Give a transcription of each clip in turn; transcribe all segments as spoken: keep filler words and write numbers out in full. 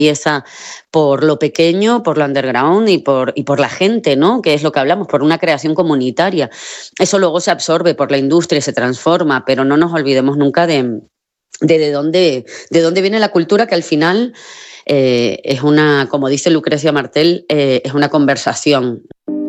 empieza por lo pequeño, por lo underground y por, y por la gente, ¿no? Que es lo que hablamos, por una creación comunitaria. Eso luego se absorbe por la industria y se transforma, pero no nos olvidemos nunca de, de, de, dónde, de dónde viene la cultura, que al final eh, es una, como dice Lucrecia Martel, eh, es una conversación.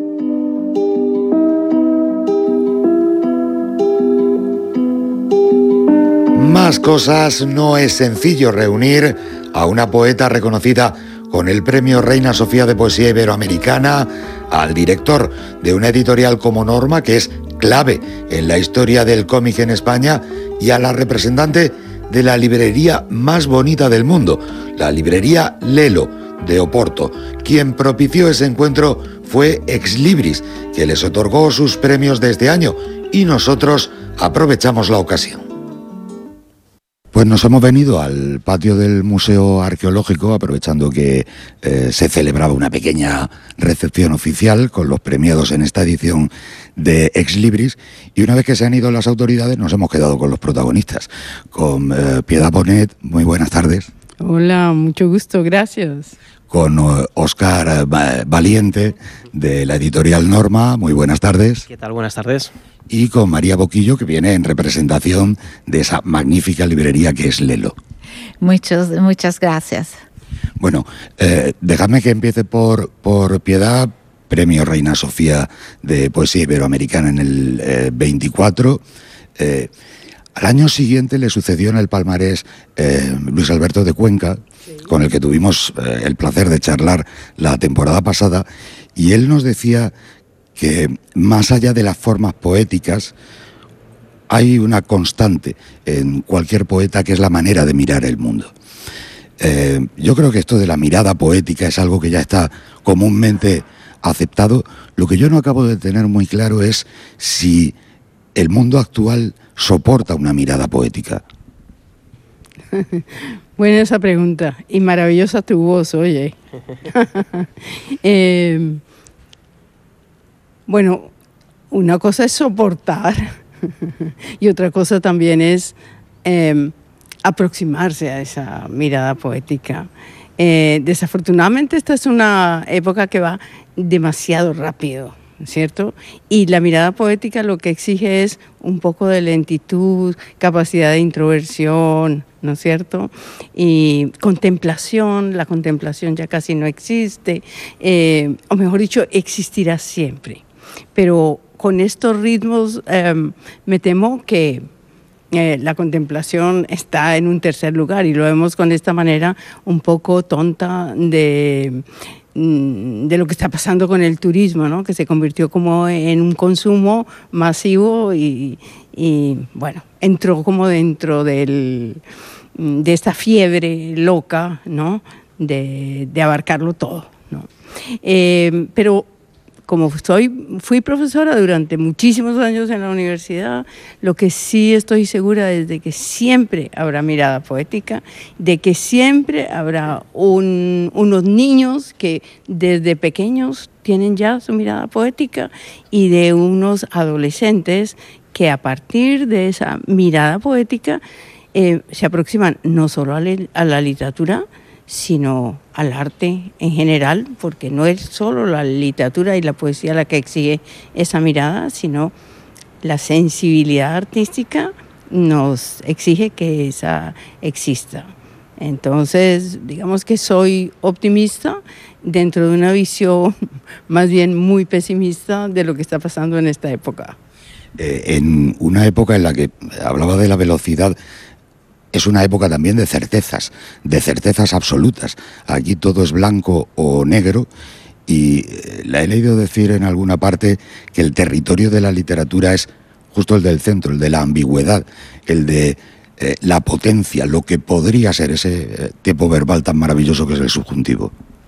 Más cosas, no es sencillo reunir a una poeta reconocida con el premio Reina Sofía de Poesía Iberoamericana, al director de una editorial como Norma, que es clave en la historia del cómic en España, y a la representante de la librería más bonita del mundo, la librería Lelo de Oporto. Quien propició ese encuentro fue Ex Libris, que les otorgó sus premios de este año, y nosotros aprovechamos la ocasión. Pues nos hemos venido al patio del Museo Arqueológico, aprovechando que eh, se celebraba una pequeña recepción oficial con los premiados en esta edición de Ex Libris, y una vez que se han ido las autoridades nos hemos quedado con los protagonistas, con eh, Piedad Bonet. Muy buenas tardes. Hola, mucho gusto, gracias. Con uh, Óscar uh, Valiente, de la editorial Norma. Muy buenas tardes. ¿Qué tal? Buenas tardes. Y con María Boquillo, que viene en representación de esa magnífica librería que es Lelo. Muchos, muchas gracias. Bueno, eh, dejadme que empiece por, por Piedad. Premio Reina Sofía de Poesía Iberoamericana en el eh, veinticuatro. Eh, al año siguiente le sucedió en el palmarés eh, Luis Alberto de Cuenca, sí, con el que tuvimos eh, el placer de charlar la temporada pasada, y él nos decía que más allá de las formas poéticas hay una constante en cualquier poeta, que es la manera de mirar el mundo. Eh, yo creo que esto de la mirada poética es algo que ya está comúnmente aceptado. Lo que yo no acabo de tener muy claro es si el mundo actual soporta una mirada poética. Buena esa pregunta, y maravillosa tu voz, oye. eh, bueno, una cosa es soportar y otra cosa también es eh, aproximarse a esa mirada poética. Eh, desafortunadamente esta es una época que va demasiado rápido, ¿cierto? Y la mirada poética lo que exige es un poco de lentitud, capacidad de introversión, ¿no es cierto? Y contemplación. La contemplación ya casi no existe, eh, o mejor dicho, existirá siempre. Pero con estos ritmos eh, me temo que Eh, la contemplación está en un tercer lugar, y lo vemos con esta manera un poco tonta de, de lo que está pasando con el turismo, ¿no? Que se convirtió como en un consumo masivo y, y bueno, entró como dentro del, de esta fiebre loca, ¿no? de, de abarcarlo todo, ¿no? Eh, pero como soy, fui profesora durante muchísimos años en la universidad, lo que sí estoy segura es de que siempre habrá mirada poética, de que siempre habrá un, unos niños que desde pequeños tienen ya su mirada poética, y de unos adolescentes que a partir de esa mirada poética eh, se aproximan no solo a, le, a la literatura, sino al arte en general, porque no es solo la literatura y la poesía la que exige esa mirada, sino la sensibilidad artística nos exige que esa exista. Entonces, digamos que soy optimista dentro de una visión más bien muy pesimista de lo que está pasando en esta época. Eh, en una época en la que hablaba de la velocidad, es una época también de certezas, de certezas absolutas. Aquí todo es blanco o negro, y la he leído decir en alguna parte que el territorio de la literatura es justo el del centro, el de la ambigüedad, el de eh, la potencia, lo que podría ser ese eh, tiempo verbal tan maravilloso que es el subjuntivo.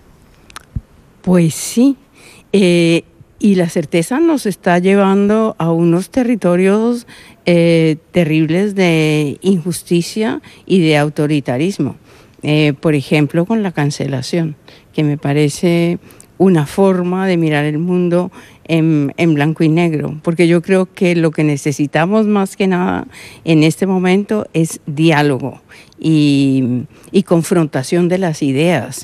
Pues sí, eh, y la certeza nos está llevando a unos territorios eh, terribles de injusticia y de autoritarismo. Eh, por ejemplo, con la cancelación, que me parece una forma de mirar el mundo en, en blanco y negro, porque yo creo que lo que necesitamos más que nada en este momento es diálogo y, y confrontación de las ideas.